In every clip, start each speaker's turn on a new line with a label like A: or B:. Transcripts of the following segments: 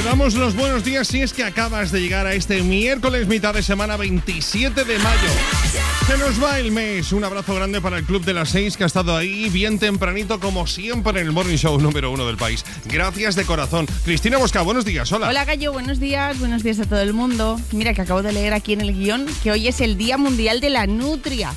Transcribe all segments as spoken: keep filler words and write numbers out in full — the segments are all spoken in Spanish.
A: Te damos los buenos días si es que acabas de llegar a este miércoles, mitad de semana, veintisiete de mayo. Se nos va el mes. Un abrazo grande para el Club de las Seis, que ha estado ahí bien tempranito, como siempre, en el Morning Show número uno del país. Gracias de corazón. Cristina Bosca, buenos días. Hola.
B: Hola, Gallo. Buenos días. Buenos días a todo el mundo. Mira, que acabo de leer aquí en el guión que hoy es el Día Mundial de la Nutria.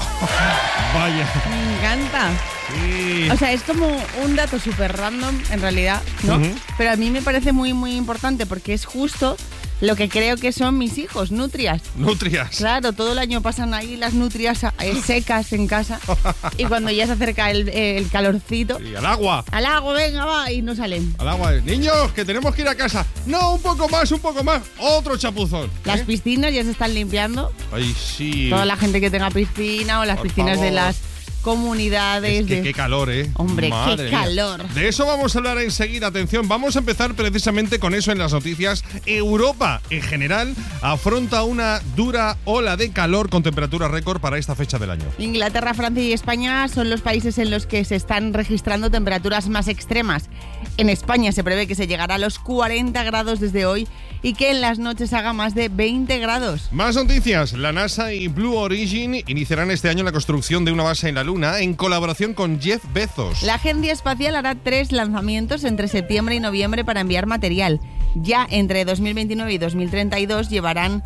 A: Vaya.
B: Me encanta.
A: Sí.
B: O sea, es como un dato súper random, en realidad, ¿no? Uh-huh. Pero a mí me parece muy, muy importante porque es justo lo que creo que son mis hijos, nutrias.
A: Nutrias.
B: Claro, todo el año pasan ahí las nutrias eh, secas en casa y cuando ya se acerca el, el calorcito...
A: Y al agua.
B: Al agua, venga, va, y no salen.
A: Al agua. Niños, que tenemos que ir a casa. No, un poco más, un poco más. Otro chapuzón.
B: Las
A: ¿eh?
B: piscinas ya se están limpiando.
A: Ay, sí.
B: Toda la gente que tenga piscina o las Por piscinas favor. de las... comunidades.
A: Es que
B: de...
A: qué calor, ¿eh?
B: Hombre,
A: Madre
B: qué calor.
A: Mía. De eso vamos a hablar enseguida. Atención, vamos a empezar precisamente con eso en las noticias. Europa, en general, afronta una dura ola de calor con temperatura récord para esta fecha del año.
B: Inglaterra, Francia y España son los países en los que se están registrando temperaturas más extremas. En España se prevé que se llegará a los cuarenta grados desde hoy y que en las noches haga más de veinte grados.
A: Más noticias. La NASA y Blue Origin iniciarán este año la construcción de una base en la Luna en colaboración con Jeff Bezos.
B: La Agencia Espacial hará tres lanzamientos entre septiembre y noviembre para enviar material. Ya entre dos mil veintinueve y dos mil treinta y dos llevarán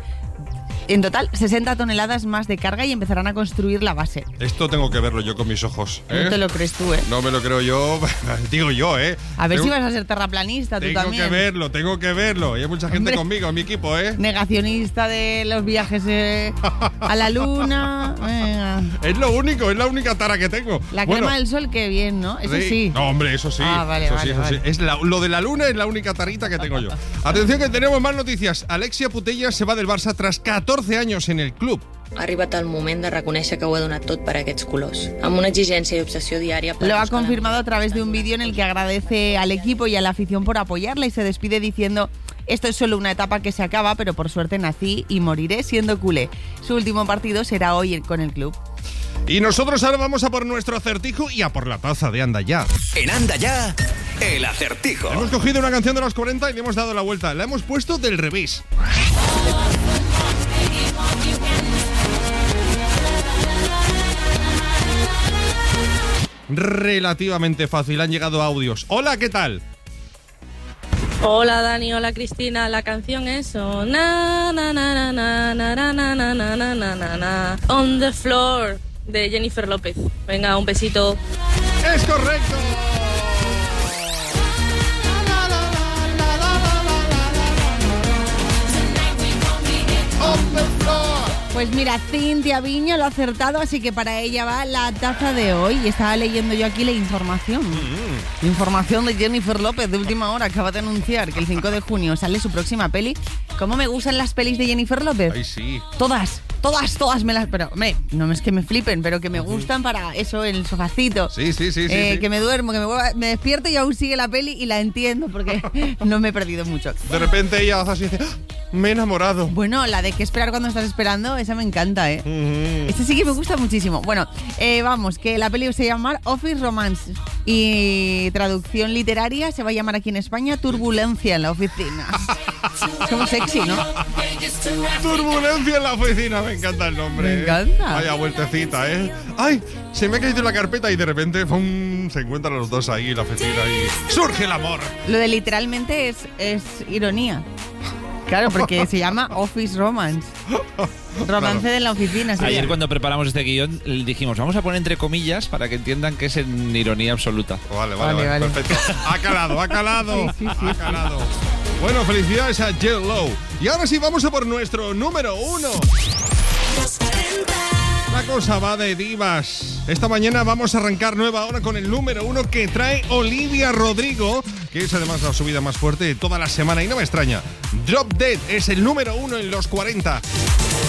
B: en total sesenta toneladas más de carga y empezarán a construir la base.
A: Esto tengo que verlo yo con mis ojos, ¿eh?
B: No te lo crees tú, ¿eh?
A: No me lo creo yo, digo yo, ¿eh?
B: A ver
A: tengo,
B: si vas a ser terraplanista tú
A: tengo
B: también.
A: Tengo que verlo, tengo que verlo. Y hay mucha gente Hombre, conmigo, en mi equipo, ¿eh?
B: Negacionista de los viajes eh, a la luna. Venga.
A: Es lo único, es la única tara que tengo.
B: La
A: bueno,
B: crema del sol, qué bien, ¿no? Eso sí. sí.
A: No, hombre, eso sí.
B: Ah, vale,
A: eso
B: vale,
A: sí, eso
B: vale.
A: sí. Es la, lo de la luna es la única tarita que tengo yo. Atención que tenemos más noticias. Alexia Putellas se va del Barça tras catorce años en el club.
C: Ha arribat el moment de reconèixer que ho he donat tot per a aquests colors, amb una exigència i obsessió diària.
B: Lo ha confirmado a través de un vídeo en el que agradece al equipo y a la afición por apoyarla y se despide diciendo: esto es solo una etapa que se acaba, pero por suerte nací y moriré siendo culé. Su último partido será hoy con el club.
A: Y nosotros ahora vamos a por nuestro acertijo y a por la taza de Anda Ya.
D: En Anda Ya, el acertijo.
A: Hemos cogido una canción de los cuarenta y le hemos dado la vuelta. La hemos puesto del revés. Relativamente fácil, han llegado audios. Hola, ¿qué tal?
E: Hola Dani, hola Cristina, la canción es oh, na na na na na na na na na na na na na na On the Floor de Jennifer López. Venga, un besito.
A: ¡Es correcto! On the floor.
B: Pues mira, Cintia Viño lo ha acertado, así que para ella va la taza de hoy. Y estaba leyendo yo aquí la información. Mm-hmm. La información de Jennifer López de última hora. Acaba de anunciar que el cinco de junio sale su próxima peli. ¿Cómo me gustan las pelis de Jennifer López?
A: Ay, sí.
B: Todas, todas, todas me las... Pero, hombre, no es que me flipen, pero que me gustan para eso, en el sofacito.
A: Sí, sí, sí.
B: Eh,
A: sí, sí.
B: Que me duermo, que me, vuelva, me despierto y aún sigue la peli y la entiendo porque no me he perdido mucho.
A: De repente ella hace así y dice: ¡ah! Me he enamorado.
B: Bueno, la de qué esperar cuando estás esperando, esa me encanta, ¿eh?
A: Mm-hmm.
B: Este sí que me gusta muchísimo. Bueno, eh, vamos, que la peli se llama Office Romance y traducción literaria se va a llamar aquí en España Turbulencia en la oficina. Como sexy, ¿no?
A: Turbulencia en la oficina, me encanta el nombre.
B: Me encanta.
A: ¿eh? Vaya vueltecita, ¿eh? ¡Ay! Se me ha caído la carpeta y de repente ¡pum! Se encuentran los dos ahí en la oficina y ¡surge el amor!
B: Lo de literalmente es, es ironía. Claro, porque se llama Office Romance. Romance claro. de la oficina. ¿sí?
F: Ayer cuando preparamos este guión dijimos, vamos a poner entre comillas para que entiendan que es en ironía absoluta.
A: Vale, vale, vale, vale. Perfecto. Ha calado, ha calado. Sí, sí, sí. Ha calado. Bueno, felicidades a J Lo. Y ahora sí, vamos a por nuestro número uno. La cosa va de divas. Esta mañana vamos a arrancar nueva hora con el número uno que trae Olivia Rodrigo, que es además la subida más fuerte de toda la semana y no me extraña. Drop Dead es el número uno en los cuarenta.